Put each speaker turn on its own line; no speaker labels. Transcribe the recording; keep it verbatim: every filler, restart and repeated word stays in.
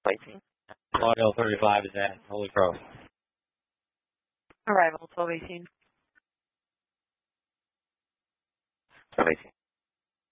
eighteen.
Lauderdale thirty-five is at Holy Cross.
Arrival twelve eighteen.
twelve eighteen.